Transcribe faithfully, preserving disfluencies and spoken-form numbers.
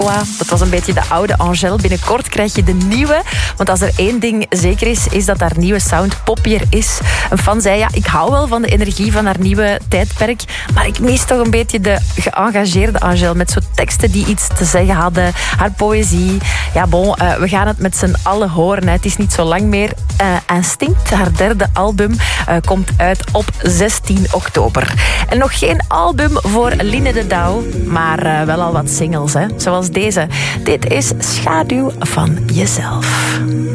Dat was een beetje de oude Angèle. Binnenkort krijg je de nieuwe. Want als er één ding zeker is, is dat haar nieuwe sound poppier is. Een fan zei, ja, ik hou wel van de energie van haar nieuwe tijdperk, maar ik mis toch een beetje de geëngageerde Angèle met zo teksten die iets te zeggen hadden. Haar poëzie. Ja, bon, uh, we gaan het met z'n allen horen. Hè. Het is niet zo lang meer. Uh, Instinct, haar derde album, uh, komt uit op zestien oktober. En nog geen album voor Line de Douw, maar uh, wel al wat singles, hè. Zoals deze. Dit is Schaduw van jezelf.